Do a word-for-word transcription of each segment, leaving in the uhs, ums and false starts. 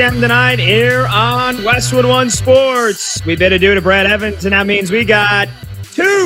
Tonight here on Westwood One Sports. We bid adieu to Brad Evans, and that means we got two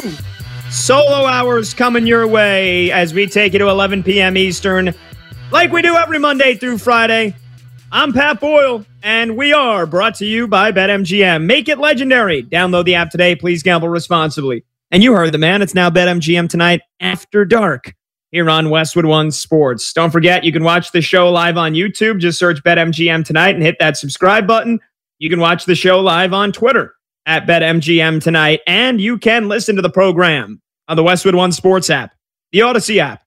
solo hours coming your way as we take you to eleven p.m. Eastern, like we do every Monday through Friday. I'm Pat Boyle, and we are brought to you by BetMGM. Make it legendary. Download the app today. Please gamble responsibly. And you heard the man. It's now BetMGM tonight after dark here on Westwood One Sports. Don't forget, you can watch the show live on YouTube. Just search BetMGM tonight and hit that subscribe button. You can watch the show live on Twitter at BetMGM tonight. And you can listen to the program on the Westwood One Sports app, the Odyssey app,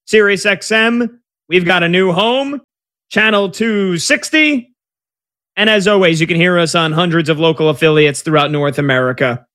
SiriusXM. We've got a new home, Channel two sixty. And as always, you can hear us on hundreds of local affiliates throughout North America.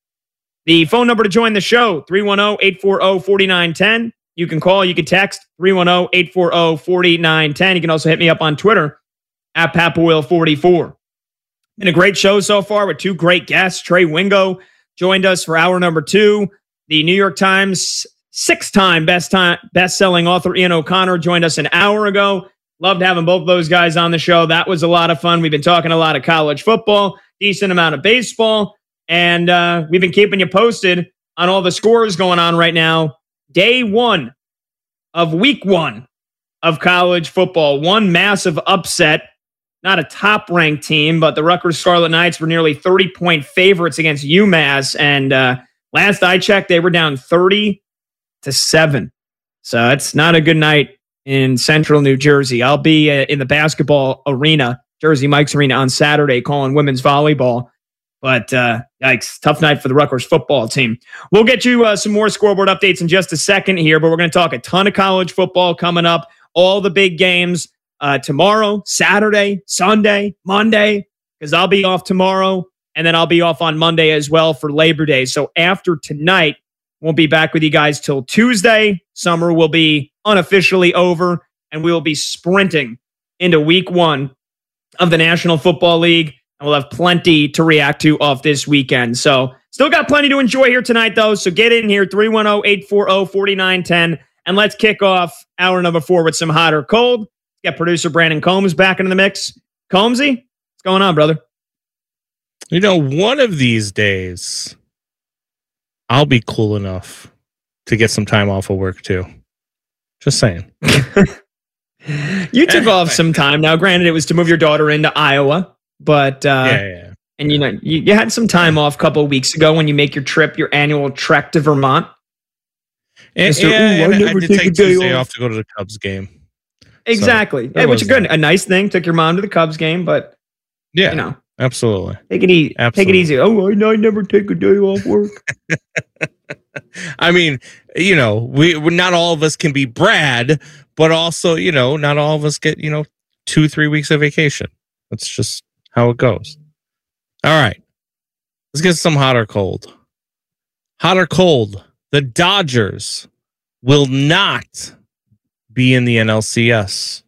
The phone number to join the show, three one zero, eight four zero, four nine one zero. You can call, you can text, three one zero, eight four zero, four nine one zero. You can also hit me up on Twitter, at Pat Boyle forty-four. Been a great show so far with two great guests. Trey Wingo joined us for hour number two. The New York Times six-time best time, best-selling author Ian O'Connor joined us an hour ago. Loved having both of those guys on the show. That was a lot of fun. We've been talking a lot of college football, decent amount of baseball, and uh, we've been keeping you posted on all the scores going on right now. Day one of week one of college football. One massive upset. Not a top-ranked team, but the Rutgers Scarlet Knights were nearly thirty-point favorites against UMass. And uh, last I checked, they were down thirty to seven. So it's not a good night in central New Jersey. I'll be uh, in the basketball arena, Jersey Mike's Arena, on Saturday calling women's volleyball. But, uh, yikes, tough night for the Rutgers football team. We'll get you uh, some more scoreboard updates in just a second here, but we're going to talk a ton of college football coming up. All the big games uh, tomorrow, Saturday, Sunday, Monday, because I'll be off tomorrow, and then I'll be off on Monday as well for Labor Day. So after tonight, won't be back with you guys till Tuesday. Summer will be unofficially over, and we will be sprinting into week one of the National Football League. And we'll have plenty to react to off this weekend. So still got plenty to enjoy here tonight, though. So get in here, three one zero, eight four zero, four nine one zero. And let's kick off hour number four with some hot or cold. Get producer Brandon Combs back into the mix. Combsy, what's going on, brother? You know, one of these days, I'll be cool enough to get some time off of work, too. Just saying. You took off some time. Now, granted, it was to move your daughter into Iowa. But, uh, yeah, yeah. and you know, you, you had some time off a couple of weeks ago when you make your trip, your annual trek to Vermont. And, Mister yeah, Ooh, and I I, never I did take take a day Tuesday off. off to go to the Cubs game. Exactly. So, hey, which is good. That. A nice thing. Took your mom to the Cubs game, but, yeah, you know, absolutely. Take it easy. Absolutely. Take it easy. Oh, I, I never take a day off work. I mean, you know, we we- not all of us can be Brad, but also, you know, not all of us get, you know, two, three weeks of vacation. That's just how it goes. All right, let's get some hot or cold. Hot or cold, the Dodgers will not be in the N L C S.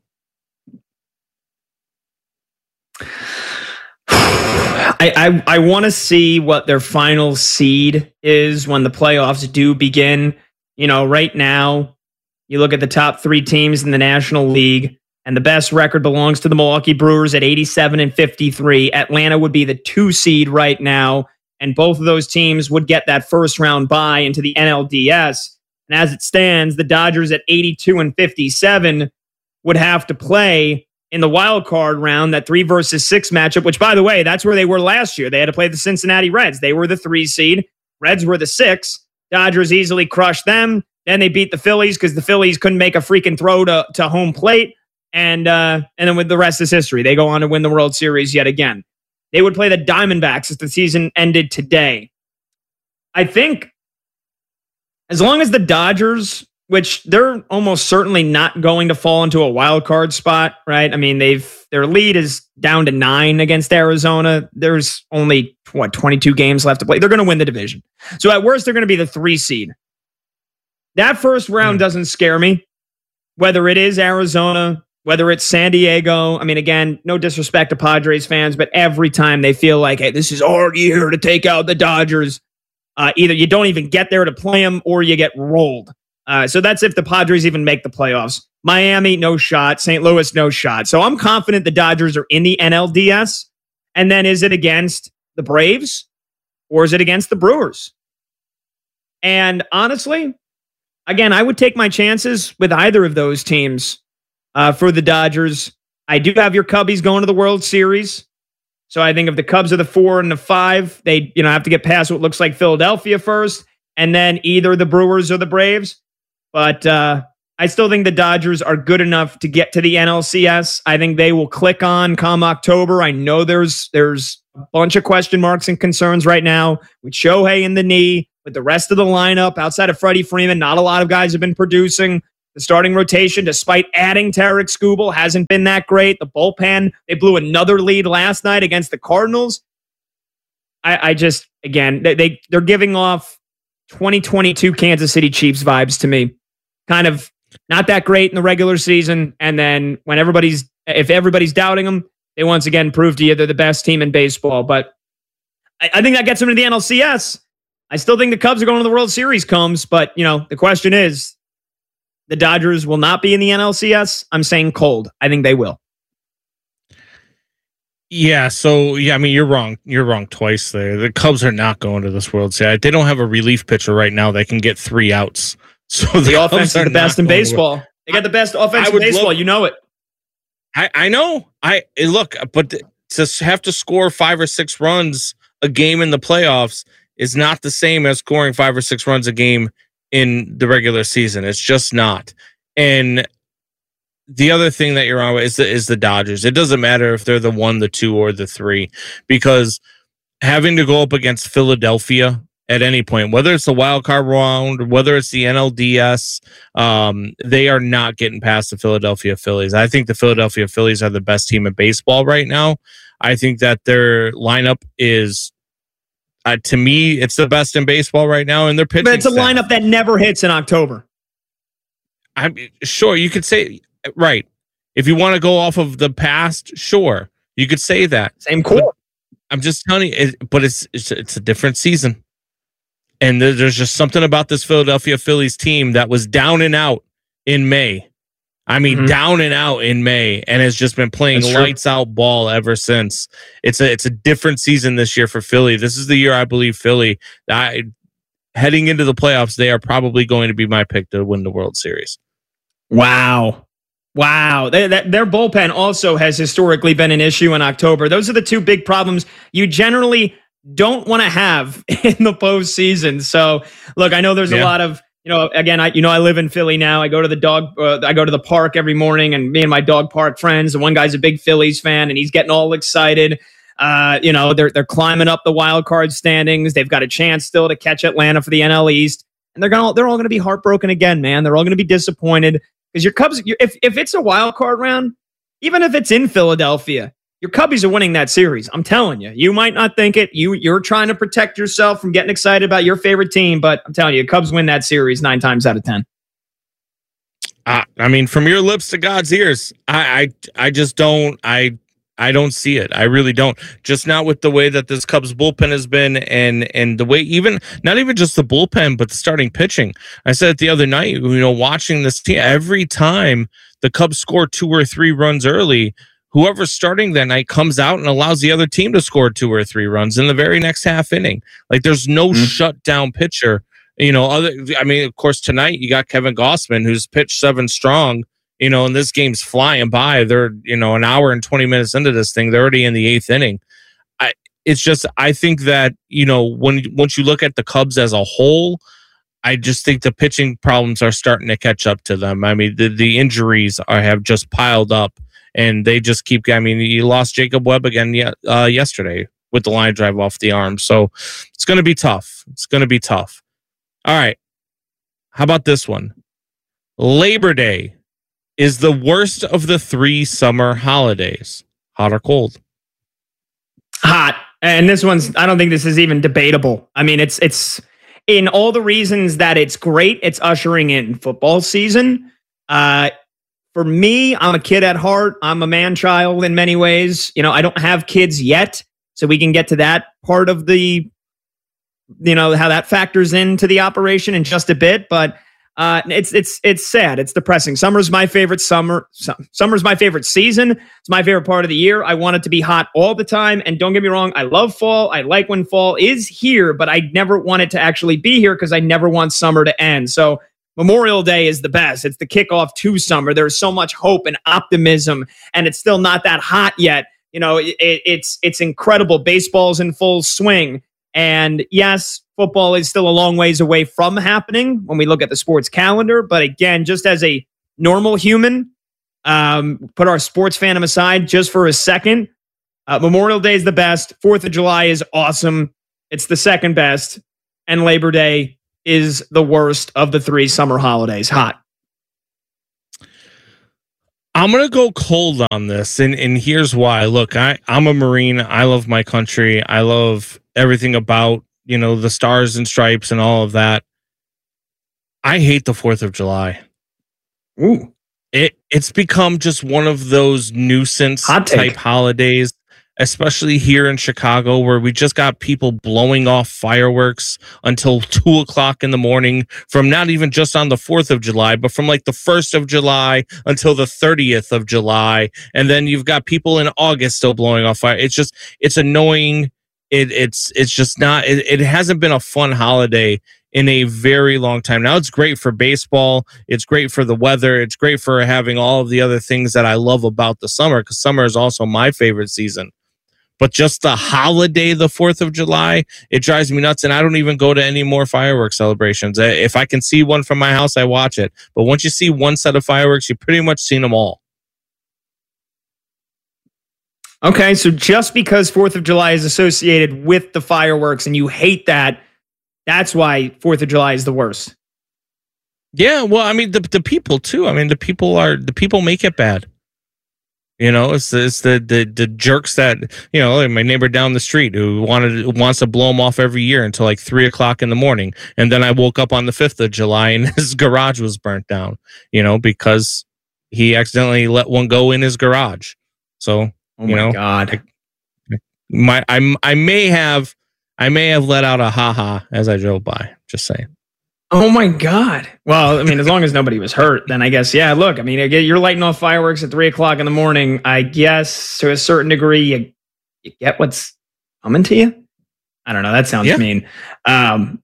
I I, I want to see what their final seed is when the playoffs do begin. You know, right now, you look at the top three teams in the National League, and the best record belongs to the Milwaukee Brewers at eighty-seven and fifty-three. Atlanta would be the two seed right now, and both of those teams would get that first round bye into the N L D S. And as it stands, the Dodgers at eighty-two and fifty-seven would have to play in the wild card round, that three versus six matchup, which, by the way, that's where they were last year. They had to play the Cincinnati Reds. They were the three seed. Reds were the six. Dodgers easily crushed them. Then they beat the Phillies because the Phillies couldn't make a freaking throw to, to home plate. And uh, and then with the rest is history. They go on to win the World Series yet again. They would play the Diamondbacks if the season ended today. I think as long as the Dodgers, which they're almost certainly not going to fall into a wild card spot, right? I mean, they've their lead is down to nine against Arizona. There's only, what, twenty-two games left to play. They're going to win the division. So at worst, they're going to be the three seed. That first round mm. doesn't scare me. Whether it is Arizona, whether it's San Diego. I mean, again, no disrespect to Padres fans, but every time they feel like, hey, this is our year to take out the Dodgers, uh, either you don't even get there to play them or you get rolled. Uh, so that's if the Padres even make the playoffs. Miami, no shot. Saint Louis, no shot. So I'm confident the Dodgers are in the N L D S. And then is it against the Braves or is it against the Brewers? And honestly, again, I would take my chances with either of those teams uh, for the Dodgers. I do have your Cubbies going to the World Series. So I think if the Cubs are the four and the five, they you know have to get past what looks like Philadelphia first, and then either the Brewers or the Braves. But uh, I still think the Dodgers are good enough to get to the N L C S. I think they will click on come October. I know there's there's a bunch of question marks and concerns right now with Shohei in the knee, with the rest of the lineup outside of Freddie Freeman. Not a lot of guys have been producing. The starting rotation, despite adding Tarek Skubal, hasn't been that great. The bullpen, they blew another lead last night against the Cardinals. I, I just, again, they, they, they're giving off twenty twenty-two Kansas City Chiefs vibes to me. Kind of not that great in the regular season. And then when everybody's, if everybody's doubting them, they once again prove to you they're the best team in baseball. But I, I think that gets them to the N L C S. I still think the Cubs are going to the World Series comes, but, you know, the question is, the Dodgers will not be in the N L C S. I'm saying cold. I think they will. Yeah, so, yeah, I mean, you're wrong. You're wrong twice there. The Cubs are not going to this World Series. They don't have a relief pitcher right now that can get three outs. So the, the offense is the best in baseball. They got the best offense in baseball. Love, you know it. I, I know. I Look, but to have to score five or six runs a game in the playoffs is not the same as scoring five or six runs a game in the regular season. It's just not. And the other thing that you're on with is the, is the Dodgers. It doesn't matter if they're the one, the two, or the three, because having to go up against Philadelphia at any point, whether it's the wild card round, whether it's the N L D S, um, they are not getting past the Philadelphia Phillies. I think the Philadelphia Phillies are the best team in baseball right now. I think that their lineup is, Uh, to me, it's the best in baseball right now, and they're pitching. But it's a staff. lineup that never hits in October. I'm sure you could say, right. If you want to go off of the past, sure, you could say that. Same core. I'm just telling you, it, but it's, it's it's a different season, and there, there's just something about this Philadelphia Phillies team that was down and out in May. I mean, mm-hmm. down and out in May, and has just been playing That's lights true. out ball ever since. It's a it's a different season this year for Philly. This is the year I believe Philly, I, heading into the playoffs, they are probably going to be my pick to win the World Series. Wow. Wow. They, that, their bullpen also has historically been an issue in October. Those are the two big problems you generally don't want to have in the postseason. So, look, I know there's yeah. a lot of, You know, again, I you know I live in Philly now. I go to the dog, uh, I go to the park every morning, and me and my dog park friends. And one guy's a big Phillies fan, and he's getting all excited. Uh, you know, they're they're climbing up the wild card standings. They've got a chance still to catch Atlanta for the N L East, and they're gonna they're all gonna be heartbroken again, man. They're all gonna be disappointed because your Cubs. If if it's a wild card round, even if it's in Philadelphia, your Cubbies are winning that series. I'm telling you. You might not think it. You, you're trying to protect yourself from getting excited about your favorite team, but I'm telling you, Cubs win that series nine times out of ten. Uh, I mean, from your lips to God's ears, I, I, I just don't, I, I don't see it. I really don't. Just not with the way that this Cubs bullpen has been, and and the way even not even just the bullpen, but the starting pitching. I said it the other night. You know, watching this team, every time the Cubs score two or three runs early, whoever's starting that night comes out and allows the other team to score two or three runs in the very next half inning. Like there's no mm-hmm. shutdown pitcher. You know, other. I mean, of course, tonight you got Kevin Gausman, who's pitched seven strong. You know, and this game's flying by. They're, you know, an hour and twenty minutes into this thing. They're already in the eighth inning. I, it's just, I think that, you know, when once you look at the Cubs as a whole, I just think the pitching problems are starting to catch up to them. I mean, the, the injuries are have just piled up. And they just keep, I mean, you lost Jacob Webb again uh, yesterday with the line drive off the arm. So it's going to be tough. It's going to be tough. All right. How about this one? Labor Day is the worst of the three summer holidays. Hot or cold? Hot. And this one's, I don't think this is even debatable. I mean, it's, it's in all the reasons that it's great. It's ushering in football season. Uh, For me, I'm a kid at heart. I'm a man-child in many ways. You know, I don't have kids yet, so we can get to that part of the, you know, how that factors into the operation in just a bit. But Uh, it's it's it's sad. It's depressing. Summer's my favorite summer. Summer's my favorite season. It's my favorite part of the year. I want it to be hot all the time. And don't get me wrong, I love fall. I like when fall is here, but I never want it to actually be here because I never want summer to end. So Memorial Day is the best. It's the kickoff to summer. There's so much hope and optimism, and it's still not that hot yet. You know, it, it's it's incredible. Baseball's in full swing. And yes, football is still a long ways away from happening when we look at the sports calendar. But again, just as a normal human, um, put our sports fandom aside just for a second. Uh, Memorial Day is the best. Fourth of July is awesome. It's the second best. And Labor Day is the worst of the three summer holidays. Hot. I'm going to go cold on this, and, and here's why. Look, I, I'm a Marine. I love my country. I love everything about, you know, the stars and stripes and all of that. I hate the fourth of July. Ooh. It, it's become just one of those nuisance type holidays, especially here in Chicago, where we just got people blowing off fireworks until two o'clock in the morning from not even just on the fourth of July, but from like the first of July until the thirtieth of July. And then you've got people in August still blowing off fire. It's just, it's annoying. It, it's, it's just not, it, it hasn't been a fun holiday in a very long time. Now it's great for baseball. It's great for the weather. It's great for having all of the other things that I love about the summer, because summer is also my favorite season. But just the holiday, the fourth of July, it drives me nuts. And I don't even go to any more fireworks celebrations. If I can see one from my house, I watch it. But once you see one set of fireworks, you've pretty much seen them all. Okay, so just because fourth of July is associated with the fireworks and you hate that, that's why fourth of July is the worst. Yeah, well, I mean, the, the people, too. I mean, the people are the people make it bad. You know, it's, it's the, the the jerks that, you know, like my neighbor down the street who wanted wants to blow them off every year until like three o'clock in the morning. And then I woke up on the fifth of July and his garage was burnt down, you know, because he accidentally let one go in his garage. So, oh you my know, God, I, my I I may have I may have let out a ha ha as I drove by. Just saying. Oh my God. Well, I mean, as long as nobody was hurt, then I guess, yeah, look, I mean, again, you're lighting off fireworks at three o'clock in the morning. I guess to a certain degree, you, you get what's coming to you. I don't know. That sounds yeah. mean. Um,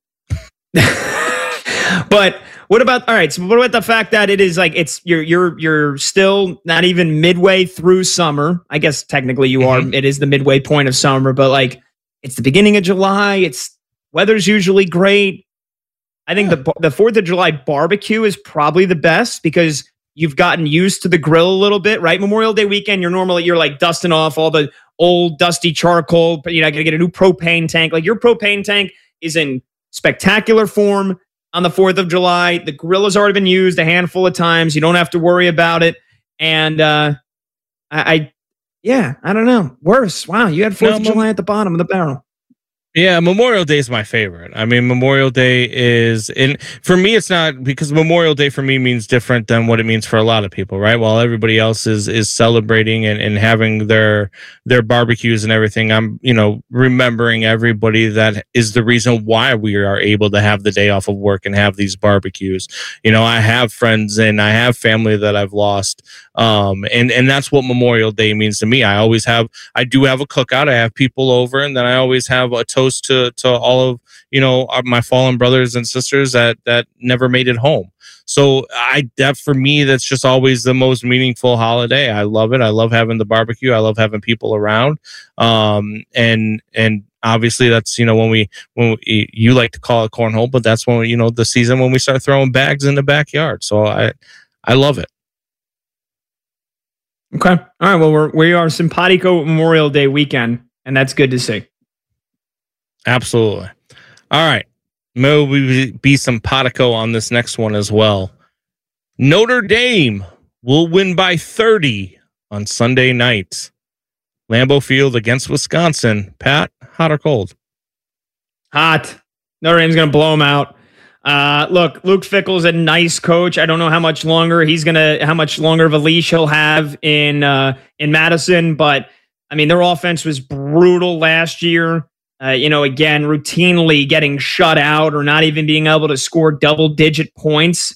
but what about, all right. So what about the fact that it is like, it's, you're, you're, you're still not even midway through summer. I guess technically you mm-hmm. are, it is the midway point of summer, but like it's the beginning of July. It's weather's usually great. I think the the fourth of July barbecue is probably the best because you've gotten used to the grill a little bit, right? Memorial Day weekend, you're normally, you're like dusting off all the old dusty charcoal, but you know, I gotta get a new propane tank. Like your propane tank is in spectacular form on the fourth of July. The grill has already been used a handful of times. You don't have to worry about it. And uh, I, I, yeah, I don't know. Worse. Wow, you had fourth no, of July at the bottom of the barrel. Yeah, Memorial Day is my favorite. I mean, Memorial Day is, and for me, it's not, because Memorial Day for me means different than what it means for a lot of people, right? While everybody else is is celebrating and, and having their their barbecues and everything, I'm, you know, remembering everybody that is the reason why we are able to have the day off of work and have these barbecues. You know, I have friends and I have family that I've lost, um, and and that's what Memorial Day means to me. I always have, I do have a cookout. I have people over, and then I always have a toast to to all of, you know, my fallen brothers and sisters that that never made it home. So I that for me, that's just always the most meaningful holiday. I love it. I love having the barbecue. I love having people around. Um, and and obviously that's, you know, when we when we, you like to call it cornhole, but that's when, you know, the season when we start throwing bags in the backyard. So I I love it. Okay. All right. Well, we're we are simpatico Memorial Day weekend, and that's good to see. Absolutely. All right. Maybe be some Potico on this next one as well. Notre Dame will win by thirty on Sunday night. Lambeau Field against Wisconsin. Pat, hot or cold? Hot. Notre Dame's going to blow them out. Uh, look, Luke Fickell's a nice coach. I don't know how much longer he's going to, how much longer of a leash he'll have in, uh, in Madison, but I mean, their offense was brutal last year. Uh, you know, again, routinely getting shut out or not even being able to score double-digit points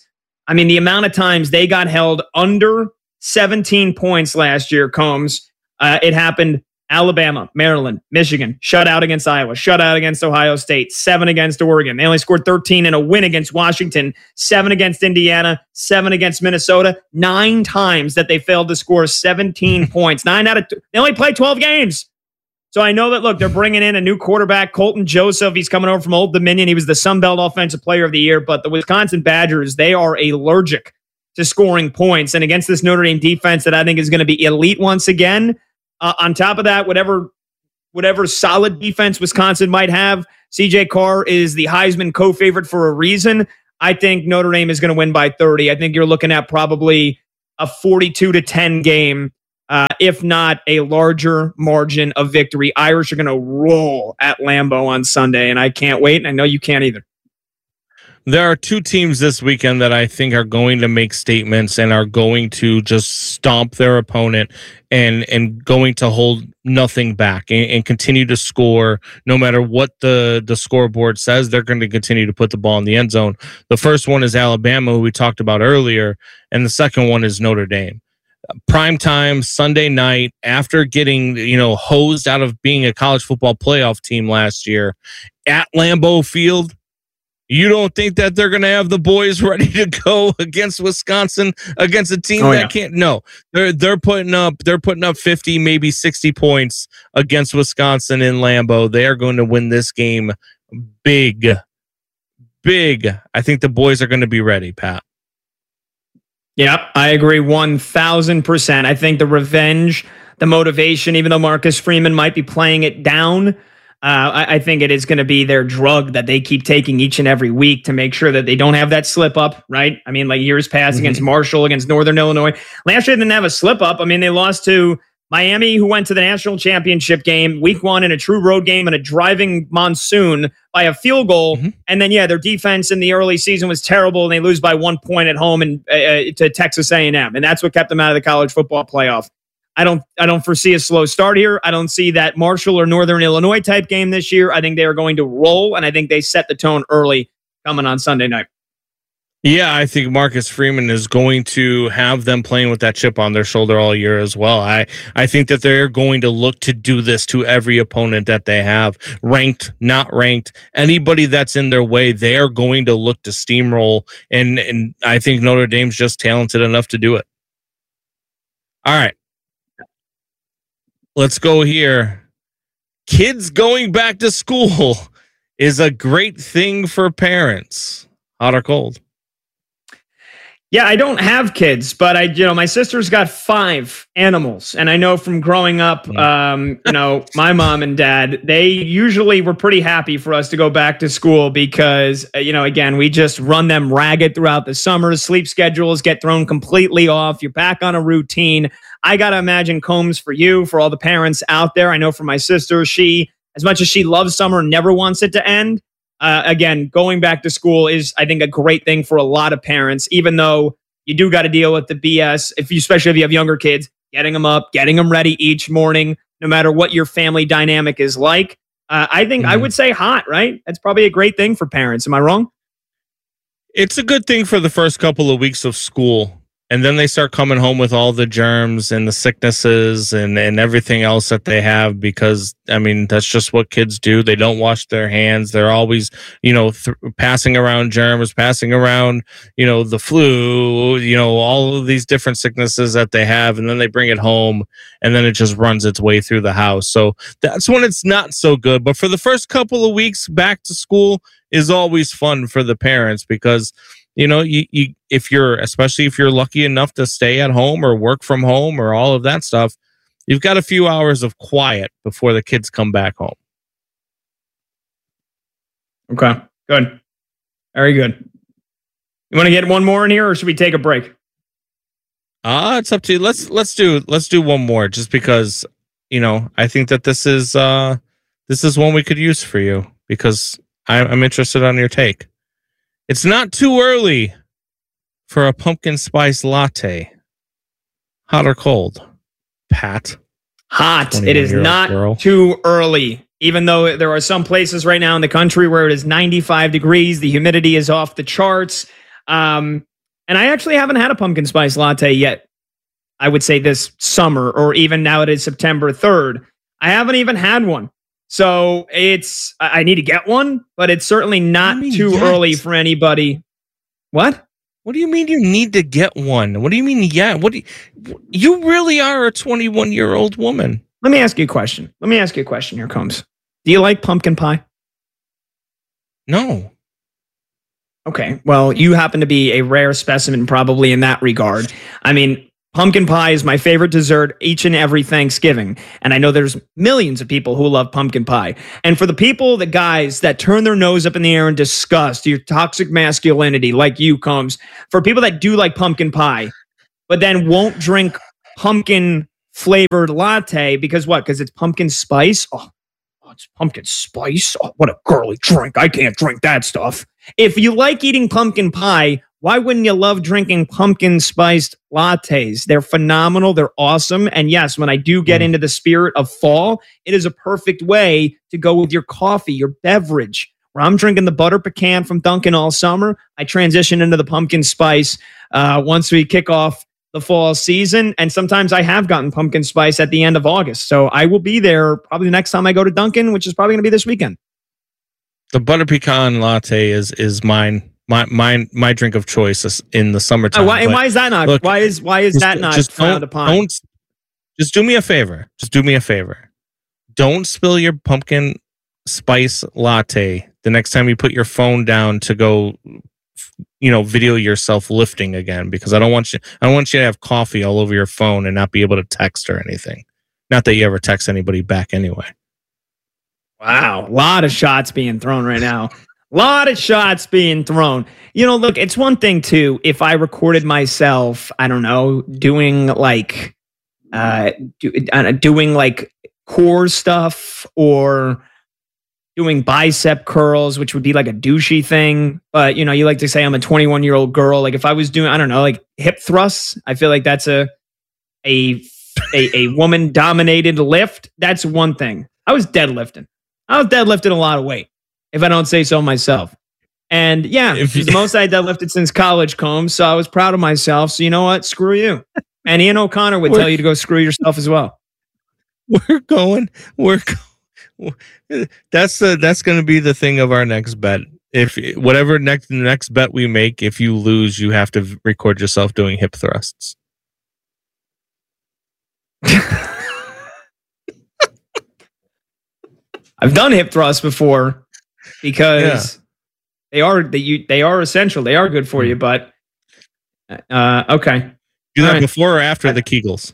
I mean, the amount of times they got held under seventeen points last year, Combs, uh, it happened Alabama, Maryland, Michigan, shut out against Iowa, shut out against Ohio State, seven against Oregon. They only scored thirteen in a win against Washington, seven against Indiana, seven against Minnesota. Nine times that they failed to score seventeen points. Nine out of two. They only played twelve games. So I know that, look, they're bringing in a new quarterback, Colton Joseph. He's coming over from Old Dominion. He was the Sun Belt Offensive Player of the Year. But the Wisconsin Badgers, they are allergic to scoring points. And against this Notre Dame defense that I think is going to be elite once again, Uh, on top of that, whatever whatever solid defense Wisconsin might have, C J Carr is the Heisman co-favorite for a reason. I think Notre Dame is going to win by thirty. I think you're looking at probably a forty-two to ten game, uh, if not a larger margin of victory. Irish are going to roll at Lambeau on Sunday, and I can't wait, and I know you can't either. There are two teams this weekend that I think are going to make statements and are going to just stomp their opponent and and going to hold nothing back and, and continue to score no matter what the, the scoreboard says. They're going to continue to put the ball in the end zone. The first one is Alabama, who we talked about earlier, and the second one is Notre Dame. Prime time, Sunday night, after getting, you know, hosed out of being a college football playoff team last year at Lambeau Field. You don't think that they're going to have the boys ready to go against Wisconsin, against a team oh, that yeah. can't? No, they're they're putting up they're putting up fifty, maybe sixty points against Wisconsin in Lambeau. They are going to win this game big, big. I think the boys are going to be ready, Pat. Yep, I agree one thousand percent. I think the revenge, the motivation, even though Marcus Freeman might be playing it down, Uh, I, I think it is going to be their drug that they keep taking each and every week to make sure that they don't have that slip up, right? I mean, like years past mm-hmm. against Marshall, against Northern Illinois. Last year they didn't have a slip up. I mean, they lost to Miami, who went to the national championship game, week one in a true road game in a driving monsoon by a field goal. Mm-hmm. And then, yeah, their defense in the early season was terrible, and they lose by one point at home and uh, to Texas A and M. And that's what kept them out of the college football playoff. I don't I don't foresee a slow start here. I don't see that Marshall or Northern Illinois type game this year. I think they are going to roll, and I think they set the tone early coming on Sunday night. Yeah, I think Marcus Freeman is going to have them playing with that chip on their shoulder all year as well. I, I think that they're going to look to do this to every opponent that they have, ranked, not ranked. Anybody that's in their way, they are going to look to steamroll, and, and I think Notre Dame's just talented enough to do it. All right. Let's go here. Kids going back to school is a great thing for parents. Hot or cold? Yeah, I don't have kids, but I, you know, my sister's got five animals, and I know from growing up, um, you know, my mom and dad, they usually were pretty happy for us to go back to school because, you know, again, we just run them ragged throughout the summer. Sleep schedules get thrown completely off. You're back on a routine. I got to imagine Combs for you, for all the parents out there. I know for my sister, she, as much as she loves summer, never wants it to end. Uh, again, going back to school is, I think, a great thing for a lot of parents, even though you do got to deal with the B S, if you, especially if you have younger kids, getting them up, getting them ready each morning, no matter what your family dynamic is like. Uh, I think mm. I would say hot, right? That's probably a great thing for parents. Am I wrong? It's a good thing for the first couple of weeks of school. And then they start coming home with all the germs and the sicknesses and, and everything else that they have because, I mean, that's just what kids do. They don't wash their hands. They're always, you know, th- passing around germs, passing around, you know, the flu, you know, all of these different sicknesses that they have. And then they bring it home and then it just runs its way through the house. So that's when it's not so good. But for the first couple of weeks back to school is always fun for the parents because, you know, you, you if you're, especially if you're lucky enough to stay at home or work from home or all of that stuff, you've got a few hours of quiet before the kids come back home. Okay, good. Very good. You want to get one more in here or should we take a break? Uh, it's up to you. Let's let's do let's do one more just because, you know, I think that this is uh this is one we could use for you because I'm, I'm interested on your take. It's not too early for a pumpkin spice latte. Hot or cold? Pat. Hot. It is not girl. too early. Even though there are some places right now in the country where it is ninety-five degrees, the humidity is off the charts. Um, And I actually haven't had a pumpkin spice latte yet. I would say this summer, or even now it is September third. I haven't even had one. So it's, I need to get one, but it's certainly not too yet? early for anybody. What? What do you mean you need to get one? What do you mean, yeah? What do you, you really are a twenty-one-year-old woman. Let me ask you a question. Let me ask you a question here, Combs. Do you like pumpkin pie? No. Okay, well, you happen to be a rare specimen probably in that regard. I mean, pumpkin pie is my favorite dessert each and every Thanksgiving. And I know there's millions of people who love pumpkin pie. And for the people, the guys that turn their nose up in the air in disgust, your toxic masculinity like you, Combs, for people that do like pumpkin pie, but then won't drink pumpkin flavored latte because what? Because it's pumpkin spice? Oh, oh, it's pumpkin spice? Oh, what a girly drink. I can't drink that stuff. If you like eating pumpkin pie, why wouldn't you love drinking pumpkin spiced lattes? They're phenomenal. They're awesome. And yes, when I do get mm. into the spirit of fall, it is a perfect way to go with your coffee, your beverage. Where I'm drinking the butter pecan from Dunkin' all summer, I transition into the pumpkin spice uh, once we kick off the fall season. And sometimes I have gotten pumpkin spice at the end of August. So I will be there probably the next time I go to Dunkin', which is probably going to be this weekend. The butter pecan latte is is mine. My my my drink of choice is in the summertime. Uh, why, and why is that not? Look, why is why is just, that not just frowned don't, upon? Don't, just do me a favor. Just do me a favor. Don't spill your pumpkin spice latte the next time you put your phone down to go, you know, video yourself lifting again, because I don't want you. I don't want you to have coffee all over your phone and not be able to text or anything. Not that you ever text anybody back anyway. Wow, a lot of shots being thrown right now. A lot of shots being thrown. You know, look, it's one thing too, if I recorded myself, I don't know, doing like, uh, do, uh, doing like core stuff or doing bicep curls, which would be like a douchey thing. But, you know, you like to say I'm a twenty-one-year-old girl. Like if I was doing, I don't know, like hip thrusts, I feel like that's a, a, a, a woman-dominated lift. That's one thing. I was deadlifting. I was deadlifting a lot of weight, if I don't say so myself. And yeah, it's the most I deadlifted since college, Combs. So I was proud of myself. So you know what? Screw you. And Ian O'Connor would we're, tell you to go screw yourself as well. We're going. We're. That's the. That's going to be the thing of our next bet. If whatever next next bet we make, if you lose, you have to record yourself doing hip thrusts. I've done hip thrusts before because yeah. they are they you they are essential. They are good for you, but uh, okay. Do that right. Before or after the Kegels?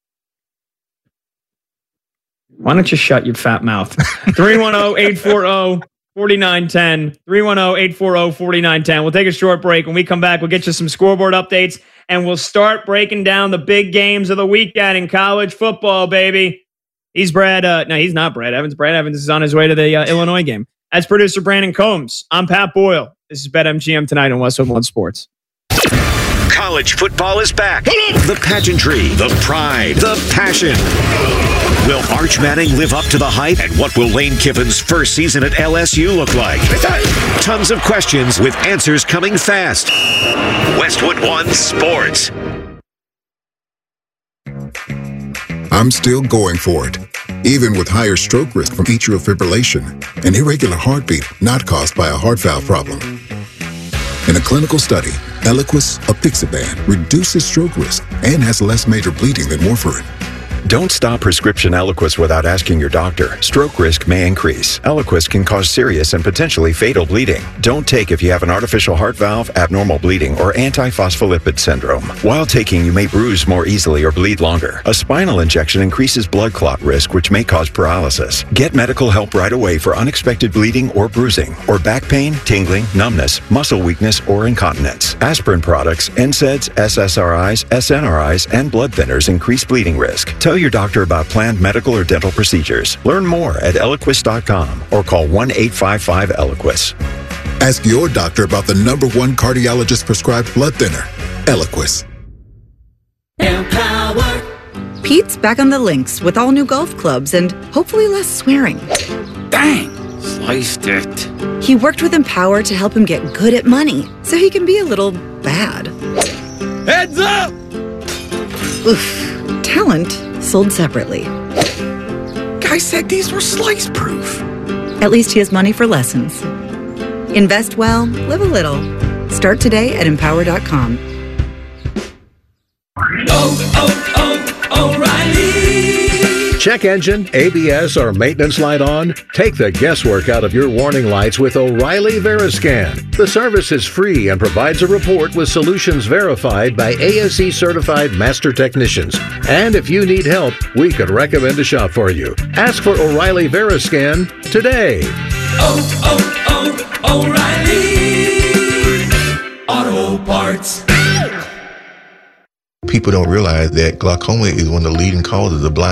Why don't you shut your fat mouth? three one zero, eight four zero, four nine one zero. three one zero, eight four zero, four nine one zero. We'll take a short break. When we come back, we'll get you some scoreboard updates, and we'll start breaking down the big games of the weekend in college football, baby. He's Brad. Uh, no, he's not Brad Evans. Brad Evans is on his way to the uh, Illinois game. As producer Brandon Combs, I'm Pat Boyle. This is BetMGM tonight on Westwood One Sports. College football is back. The pageantry, the pride, the passion. Will Arch Manning live up to the hype? And what will Lane Kiffin's first season at L S U look like? Tons of questions with answers coming fast. Westwood One Sports. I'm still going for it, even with higher stroke risk from atrial fibrillation, an irregular heartbeat not caused by a heart valve problem. In a clinical study, Eliquis apixaban reduces stroke risk and has less major bleeding than warfarin. Don't stop prescription Eliquis without asking your doctor. Stroke risk may increase. Eliquis can cause serious and potentially fatal bleeding. Don't take if you have an artificial heart valve, abnormal bleeding, or antiphospholipid syndrome. While taking, you may bruise more easily or bleed longer. A spinal injection increases blood clot risk, which may cause paralysis. Get medical help right away for unexpected bleeding or bruising, or back pain, tingling, numbness, muscle weakness, or incontinence. Aspirin products, N SAIDs, S S R Is, S N R Is, and blood thinners increase bleeding risk. Tell your doctor about planned medical or dental procedures. Learn more at Eliquis dot com or call one eight five five Eliquis. Ask your doctor about the number one cardiologist prescribed blood thinner, Eliquis. Empower. Pete's back on the links with all new golf clubs and hopefully less swearing. Dang, sliced it. He worked with Empower to help him get good at money so he can be a little bad. Heads up! Oof. Talent sold separately. Guy said these were slice proof. At least he has money for lessons. Invest well, live a little. Start today at empower dot com. Oh, oh, oh, O'Reilly! Check engine, A B S, or maintenance light on? Take the guesswork out of your warning lights with O'Reilly Veriscan. The service is free and provides a report with solutions verified by A S E certified master technicians. And if you need help, we could recommend a shop for you. Ask for O'Reilly Veriscan today. Oh, oh, oh, O'Reilly Auto Parts. People don't realize that glaucoma is one of the leading causes of blindness.